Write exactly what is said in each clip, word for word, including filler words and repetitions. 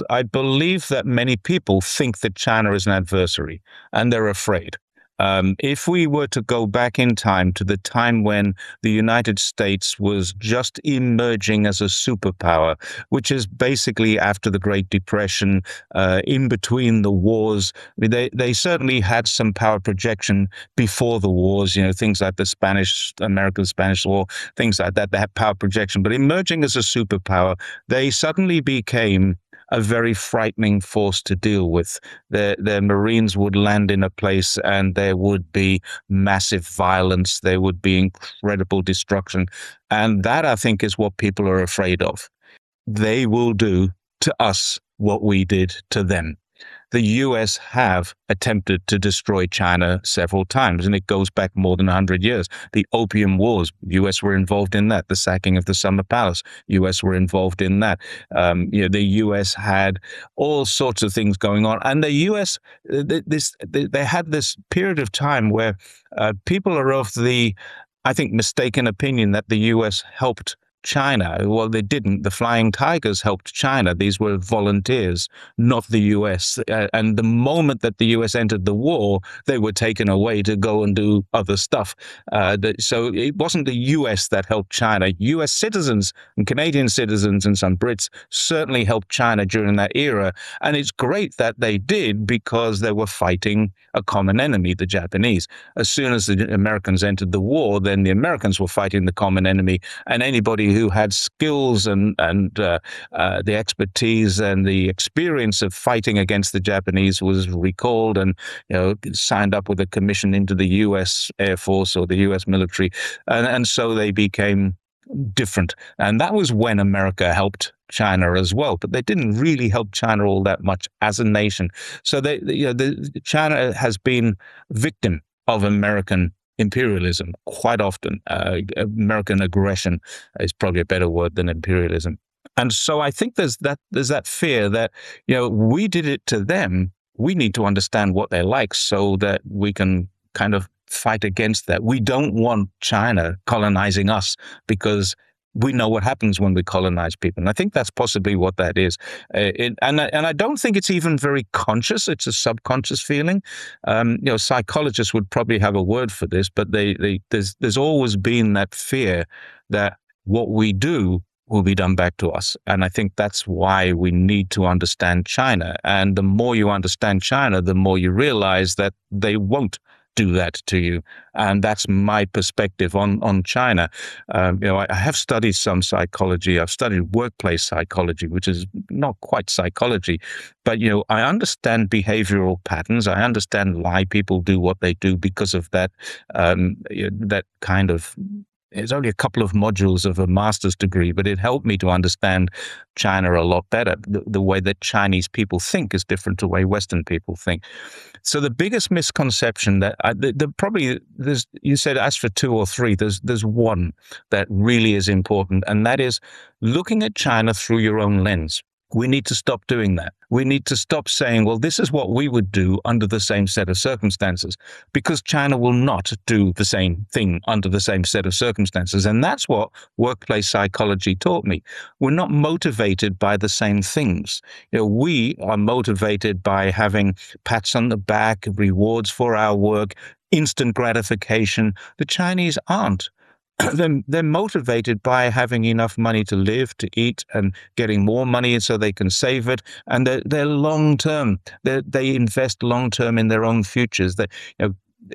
I believe that many people think that China is an adversary, and they're afraid. Um, if we were to go back in time to the time when the United States was just emerging as a superpower, which is basically after the Great Depression, uh, in between the wars, I mean, they, they certainly had some power projection before the wars, you know, things like the Spanish, American-Spanish War, things like that. They had power projection. But emerging as a superpower, they suddenly became a very frightening force to deal with. Their, their Marines would land in a place and there would be massive violence. There would be incredible destruction. And that, I think, is what people are afraid of. They will do to us what we did to them. The U S have attempted to destroy China several times, and it goes back more than one hundred years. The Opium Wars, U S were involved in that. The sacking of the Summer Palace, U S were involved in that. Um, you know, the U S had all sorts of things going on, and the U S this they had this period of time where uh, people are of the, I think, mistaken opinion that the U S helped China. Well, they didn't. The Flying Tigers helped China. These were volunteers, not the U S. Uh, and the moment that the U S entered the war, they were taken away to go and do other stuff. Uh, that, so it wasn't the U S that helped China. U S citizens and Canadian citizens and some Brits certainly helped China during that era. And it's great that they did, because they were fighting a common enemy, the Japanese. As soon as the Americans entered the war, then the Americans were fighting the common enemy, and anybody who had skills and and uh, uh, the expertise and the experience of fighting against the Japanese was recalled and, you know, signed up with a commission into the U S Air Force or the U S military, and, and so they became different. And that was when America helped China as well, but they didn't really help China all that much as a nation. So they, you know, the, China has been victim of American imperialism quite often. Uh, American aggression is probably a better word than imperialism. And so I think there's that there's that fear that, you know, we did it to them. We need to understand what they're like so that we can kind of fight against that. We don't want China colonizing us, because we know what happens when we colonize people. And I think that's possibly what that is. Uh, it, and, I, and I don't think it's even very conscious. It's a subconscious feeling. Um, you know, psychologists would probably have a word for this, but they, they, there's, there's always been that fear that what we do will be done back to us. And I think that's why we need to understand China. And the more you understand China, the more you realize that they won't do that to you. And that's my perspective on, on China. Um, you know, I, I have studied some psychology. I've studied workplace psychology, which is not quite psychology, but, you know, I understand behavioral patterns. I understand why people do what they do because of that, um, that kind of. It's only a couple of modules of a master's degree, but it helped me to understand China a lot better. The, the way that Chinese people think is different to the way Western people think. So the biggest misconception that I, the, the probably there's, you said ask for two or three. There's there's one that really is important, and that is looking at China through your own lens. We need to stop doing that. We need to stop saying, well, this is what we would do under the same set of circumstances, because China will not do the same thing under the same set of circumstances. And that's what workplace psychology taught me. We're not motivated by the same things. You know, we are motivated by having pats on the back, rewards for our work, instant gratification. The Chinese aren't. They're, they're motivated by having enough money to live, to eat, and getting more money so they can save it. And they're, they're long-term. They're, they invest long-term in their own futures. That, you know,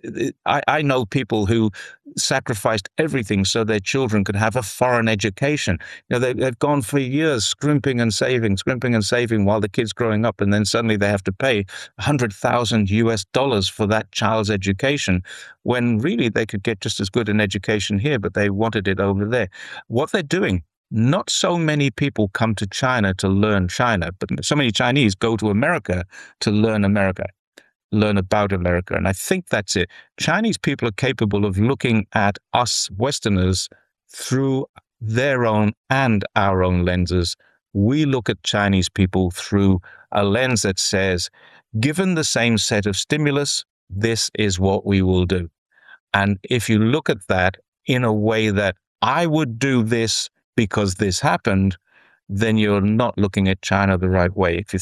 I, I know people who sacrificed everything so their children could have a foreign education. You know, they, they've gone for years scrimping and saving, scrimping and saving while the kid's growing up, and then suddenly they have to pay one hundred thousand U S dollars for that child's education, when really they could get just as good an education here, but they wanted it over there. What they're doing, not so many people come to China to learn China, but so many Chinese go to America to learn America. learn about America. And I think that's it. Chinese people are capable of looking at us Westerners through their own and our own lenses. We look at Chinese people through a lens that says, given the same set of stimulus, this is what we will do. And if you look at that in a way that I would do this because this happened, then you're not looking at China the right way. If you